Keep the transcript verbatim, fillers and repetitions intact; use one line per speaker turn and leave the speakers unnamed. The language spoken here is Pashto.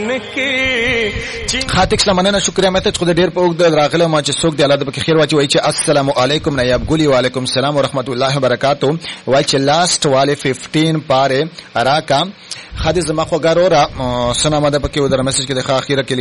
خاطک سلامانه شکریا مته خو ډیر په وګد راغله ما چې څوک دی الله دې په خیر واچي وای چې السلام علیکم نایب ګلی وعلیکم السلام ورحمت الله وبرکاتہ وای چې لاست والے پندرہ پاره اراکا خدای زما خو ګارو را سلام ده پکې ودر میسج کې د اخیره کې